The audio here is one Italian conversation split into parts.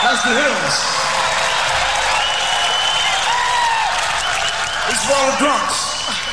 That's the hymns. It's for all the drunks.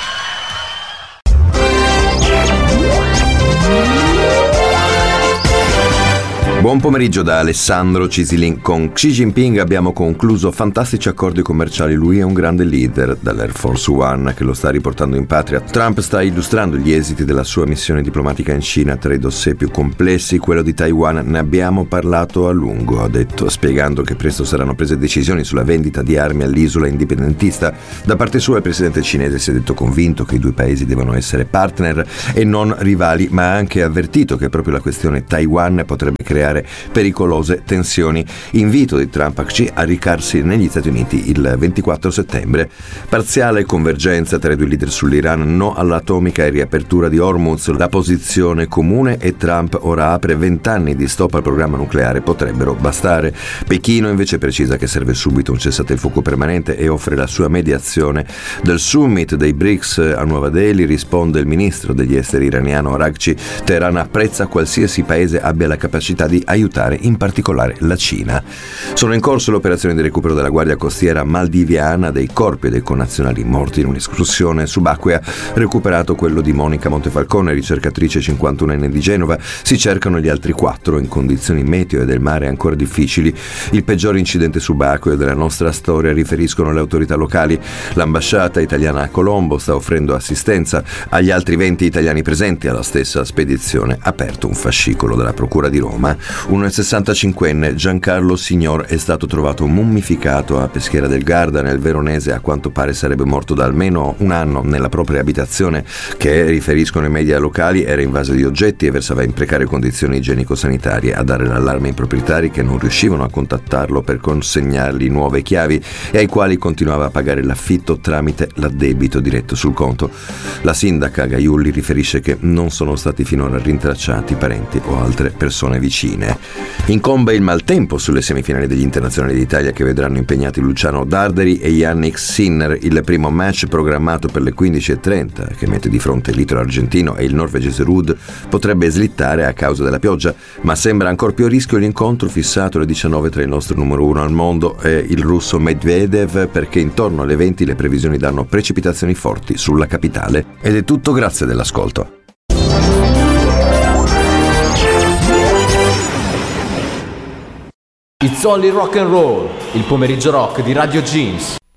Buon pomeriggio da Alessandro Cisilin. Con Xi Jinping abbiamo concluso fantastici accordi commerciali. Lui è un grande leader dall'Air Force One che lo sta riportando in patria. Trump sta illustrando gli esiti della sua missione diplomatica in Cina tra i dossier più complessi. Quello di Taiwan ne abbiamo parlato a lungo, ha detto, spiegando che presto saranno prese decisioni sulla vendita di armi all'isola indipendentista. Da parte sua il presidente cinese si è detto convinto che i due paesi devono essere partner e non rivali, ma ha anche avvertito che proprio la questione Taiwan potrebbe creare pericolose tensioni. Invito di Trump a Xi a recarsi negli Stati Uniti il 24 settembre. Parziale convergenza tra i due leader sull'Iran, no all'atomica e riapertura di Hormuz. La posizione comune e Trump ora apre 20 anni di stop al programma nucleare potrebbero bastare. Pechino invece precisa che serve subito un cessate il fuoco permanente e offre la sua mediazione. Del summit dei BRICS a Nuova Delhi risponde il ministro degli esteri iraniano Araghchi. Teheran apprezza qualsiasi paese abbia la capacità di aiutare in particolare la Cina. Sono in corso le operazioni di recupero della Guardia Costiera maldiviana dei corpi dei connazionali morti in un'escursione subacquea, recuperato quello di Monica Montefalcone, ricercatrice 51enne di Genova. Si cercano gli altri 4 in condizioni meteo e del mare ancora difficili. Il peggior incidente subacqueo della nostra storia, riferiscono le autorità locali. L'ambasciata italiana a Colombo sta offrendo assistenza agli altri 20 italiani presenti alla stessa spedizione. Aperto un fascicolo della Procura di Roma. Un 65enne, Giancarlo Signor, è stato trovato mummificato a Peschiera del Garda, nel Veronese. A quanto pare sarebbe morto da almeno un anno nella propria abitazione, che, riferiscono i media locali, era invasa di oggetti e versava in precarie condizioni igienico-sanitarie. A dare l'allarme ai proprietari, che non riuscivano a contattarlo per consegnargli nuove chiavi e ai quali continuava a pagare l'affitto tramite l'addebito diretto sul conto. La sindaca Gaiulli riferisce che non sono stati finora rintracciati parenti o altre persone vicine. Incombe il maltempo sulle semifinali degli internazionali d'Italia, che vedranno impegnati Luciano Darderi e Yannick Sinner. Il primo match, programmato per le 15:30, che mette di fronte l'italo argentino e il norvegese Ruud, potrebbe slittare a causa della pioggia, ma sembra ancor più a rischio l'incontro fissato alle 19 tra il nostro numero 1 al mondo e il russo Medvedev, perché intorno alle 20 le previsioni danno precipitazioni forti sulla capitale. Ed è tutto, grazie dell'ascolto. It's Only Rock and Roll, il pomeriggio rock di Radio Jeans.